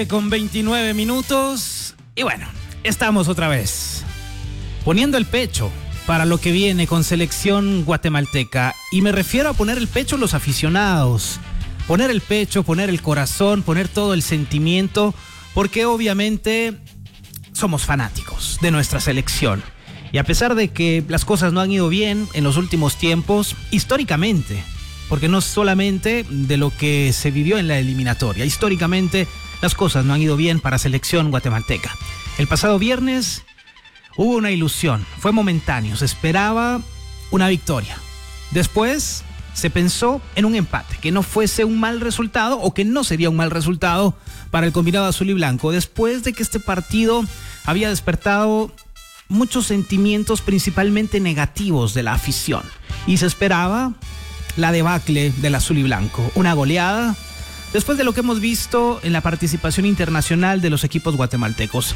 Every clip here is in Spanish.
Con 29 minutos y bueno, estamos otra vez poniendo el pecho para lo que viene con selección guatemalteca, y me refiero a poner el pecho los aficionados, poner el pecho, poner el corazón, poner todo el sentimiento, porque obviamente somos fanáticos de nuestra selección, y a pesar de que las cosas no han ido bien en los últimos tiempos, históricamente, porque no solamente de lo que se vivió en la eliminatoria, históricamente las cosas no han ido bien para selección guatemalteca. El pasado viernes hubo una ilusión, fue momentáneo, se esperaba una victoria. Después se pensó en un empate, que no fuese un mal resultado o que no sería un mal resultado para el combinado azul y blanco, después de que este partido había despertado muchos sentimientos principalmente negativos de la afición. Y se esperaba la debacle del azul y blanco, una goleada, después de lo que hemos visto en la participación internacional de los equipos guatemaltecos.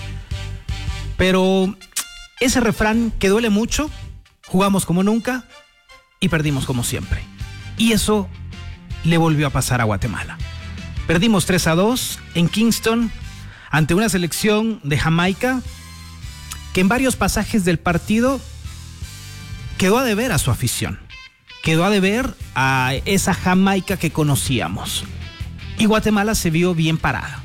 Pero ese refrán que duele mucho, jugamos como nunca y perdimos como siempre. Y eso le volvió a pasar a Guatemala. Perdimos 3-2 en Kingston ante una selección de Jamaica que en varios pasajes del partido quedó a deber a su afición. Quedó a deber a esa Jamaica que conocíamos. Y Guatemala se vio bien parada.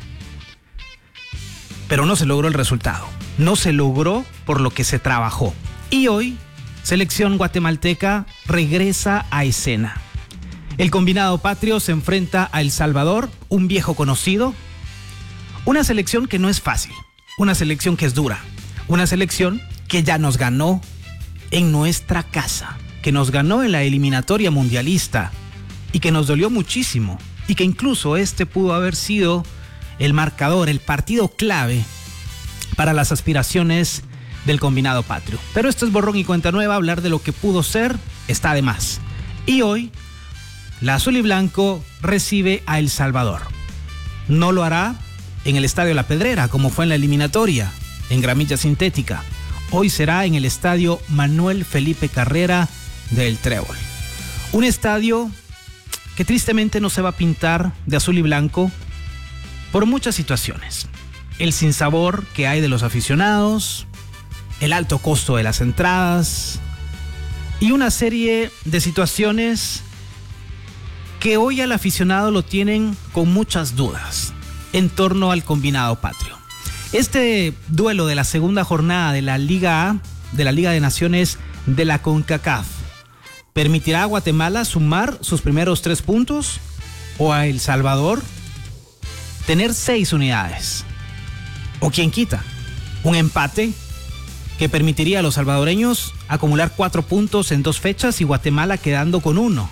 Pero no se logró el resultado. No se logró por lo que se trabajó. Y hoy, selección guatemalteca regresa a escena. El combinado patrio se enfrenta a El Salvador, un viejo conocido. Una selección que no es fácil. Una selección que es dura. Una selección que ya nos ganó en nuestra casa. Que nos ganó en la eliminatoria mundialista. Y que nos dolió muchísimo. Y que incluso este pudo haber sido el marcador, el partido clave para las aspiraciones del combinado patrio. Pero esto es borrón y cuenta nueva, hablar de lo que pudo ser está de más. Y hoy, la azul y blanco recibe a El Salvador. No lo hará en el Estadio La Pedrera, como fue en la eliminatoria, en gramilla sintética. Hoy será en el Estadio Manuel Felipe Carrera del Trébol. Un estadio que tristemente no se va a pintar de azul y blanco por muchas situaciones. El sinsabor que hay de los aficionados, el alto costo de las entradas y una serie de situaciones que hoy al aficionado lo tienen con muchas dudas en torno al combinado patrio. Este duelo de la segunda jornada de la Liga A, de la Liga de Naciones de la CONCACAF, ¿permitirá a Guatemala sumar sus primeros 3 puntos o a El Salvador tener 6 unidades? O quien quita, un empate que permitiría a los salvadoreños acumular 4 puntos en 2 fechas y Guatemala quedando con 1.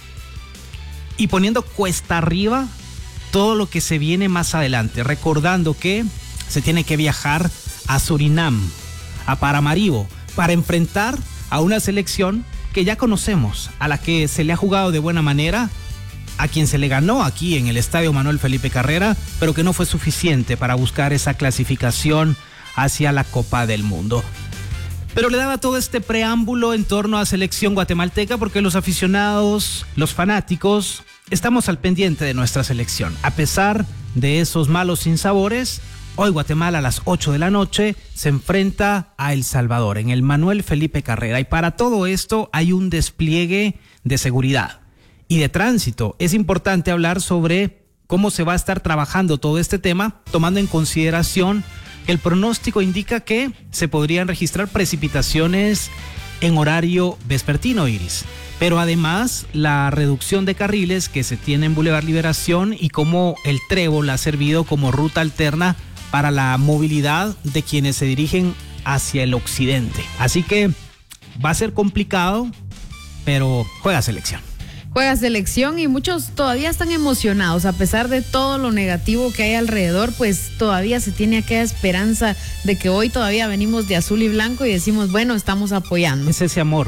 Y poniendo cuesta arriba todo lo que se viene más adelante, recordando que se tiene que viajar a Surinam, a Paramaribo, para enfrentar a una selección que ya conocemos, a la que se le ha jugado de buena manera, a quien se le ganó aquí en el Estadio Manuel Felipe Carrera, pero que no fue suficiente para buscar esa clasificación hacia la Copa del Mundo. Pero le daba todo este preámbulo en torno a selección guatemalteca porque los aficionados, los fanáticos, estamos al pendiente de nuestra selección. A pesar de esos malos sinsabores, hoy Guatemala a las 8 de la noche se enfrenta a El Salvador en el Manuel Felipe Carrera. Y para todo esto hay un despliegue de seguridad y de tránsito. Es importante hablar sobre cómo se va a estar trabajando todo este tema, tomando en consideración que el pronóstico indica que se podrían registrar precipitaciones en horario vespertino, Iris. Pero además la reducción de carriles que se tiene en Boulevard Liberación y cómo el Trébol ha servido como ruta alterna para la movilidad de quienes se dirigen hacia el occidente. Así que va a ser complicado, pero juega selección. Juega selección y muchos todavía están emocionados. A pesar de todo lo negativo que hay alrededor, pues todavía se tiene aquella esperanza de que hoy todavía venimos de azul y blanco y decimos, bueno, estamos apoyando. Es ese amor.